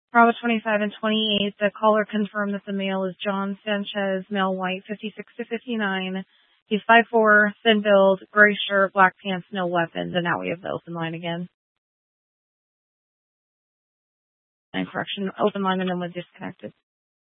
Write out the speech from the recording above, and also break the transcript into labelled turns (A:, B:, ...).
A: Bravo 25 and 28, the caller confirmed that the male is John Sanchez, male white, 56 to 59. He's 5'4", thin build, gray shirt, black pants, no weapons. And now we have the open line again. And correction, open line and then was disconnected.